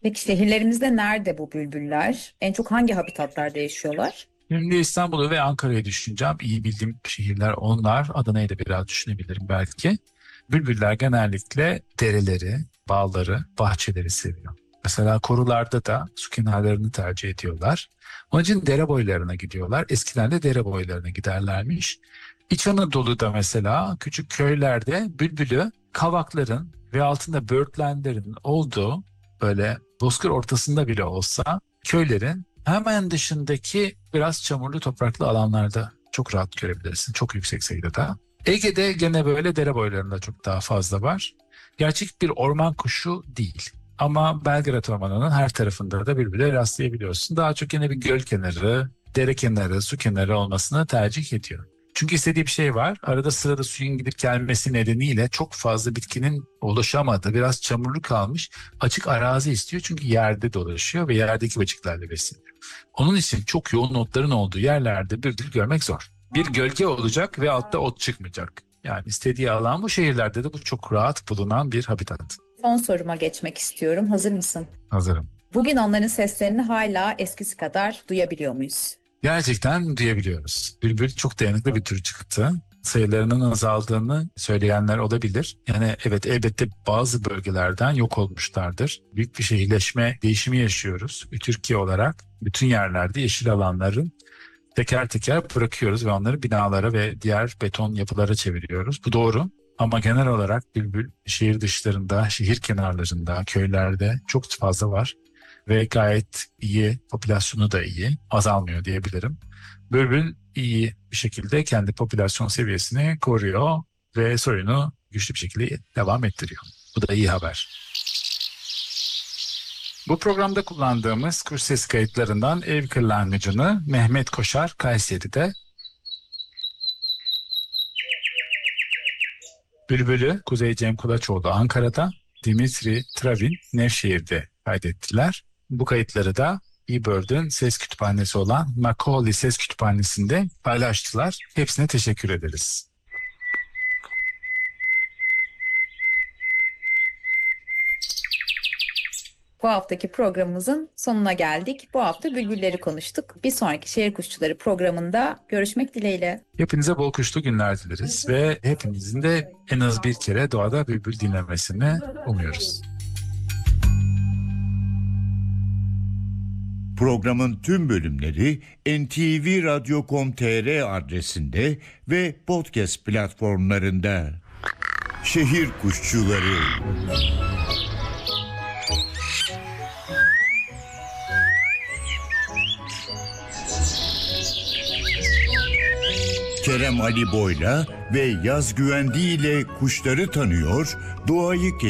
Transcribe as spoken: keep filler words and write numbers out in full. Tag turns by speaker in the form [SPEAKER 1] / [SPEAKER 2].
[SPEAKER 1] Peki şehirlerimizde nerede bu bülbüller? En çok hangi habitatlarda yaşıyorlar?
[SPEAKER 2] Şimdi İstanbul'u ve Ankara'yı düşüneceğim. İyi bildiğim şehirler onlar. Adana'yı da biraz düşünebilirim belki. Bülbüller genellikle dereleri, bağları, bahçeleri seviyor. Mesela korularda da su kenarlarını tercih ediyorlar. Onun için dere boylarına gidiyorlar. Eskiden de dere boylarına giderlermiş. İç Anadolu'da mesela küçük köylerde bülbülü kavakların ve altında böğürtlenlerin olduğu böyle bozkır ortasında bile olsa köylerin hemen dışındaki biraz çamurlu topraklı alanlarda çok rahat görebilirsin. Çok yüksek sayıda. Ege'de gene böyle dere boylarında çok daha fazla var. Gerçek bir orman kuşu değil. Ama Belgrad Ormanı'nın her tarafında da birbirine rastlayabiliyorsun. Daha çok yine bir göl kenarı, dere kenarı, su kenarı olmasını tercih ediyor. Çünkü istediği bir şey var. Arada sırada suyun gidip gelmesi nedeniyle çok fazla bitkinin ulaşamadığı, biraz çamurlu kalmış açık arazi istiyor. Çünkü yerde dolaşıyor ve yerdeki böceklerle besleniyor. Onun için çok yoğun otların olduğu yerlerde bülbül görmek zor. Bir gölge olacak ve altta ot çıkmayacak. Yani istediği alan bu, şehirlerde de bu çok rahat bulunan bir habitat.
[SPEAKER 1] Son soruma geçmek istiyorum. Hazır mısın?
[SPEAKER 2] Hazırım.
[SPEAKER 1] Bugün onların seslerini hala eskisi kadar duyabiliyor muyuz?
[SPEAKER 2] Gerçekten duyabiliyoruz. Bülbül çok dayanıklı bir tür çıktı. Sayılarının azaldığını söyleyenler olabilir. Yani evet, elbette bazı bölgelerden yok olmuşlardır. Büyük bir şehirleşme değişimi yaşıyoruz. Türkiye olarak bütün yerlerde yeşil alanların teker teker bırakıyoruz ve onları binalara ve diğer beton yapılara çeviriyoruz. Bu doğru. Ama genel olarak bülbül şehir dışlarında, şehir kenarlarında, köylerde çok fazla var. Ve gayet iyi, popülasyonu da iyi, azalmıyor diyebilirim. Bülbül iyi bir şekilde kendi popülasyon seviyesini koruyor ve soyunu güçlü bir şekilde devam ettiriyor. Bu da iyi haber. Bu programda kullandığımız kuş ses kayıtlarından Ev Kırlangıcı'nı Mehmet Koşar Kayseri'de, Bülbül'ü Kuzey Cem Kulaçoğlu Ankara'da, Dimitri Travin Nevşehir'de kaydettiler. Bu kayıtları da eBird'ün ses kütüphanesi olan Macaulay Ses Kütüphanesi'nde paylaştılar. Hepsine teşekkür ederiz.
[SPEAKER 1] Bu haftaki programımızın sonuna geldik. Bu hafta bülbülleri konuştuk. Bir sonraki Şehir Kuşçuları programında görüşmek dileğiyle.
[SPEAKER 2] Hepinize bol kuşlu günler dileriz ve hepinizin de en az bir kere doğada bülbül dinlemesini umuyoruz.
[SPEAKER 3] Programın tüm bölümleri en te ve radyo nokta com nokta tr adresinde ve podcast platformlarında. Şehir Kuşçuları. Kerem Ali Boyla ve Yaz Güvendi ile kuşları tanıyor, doğayı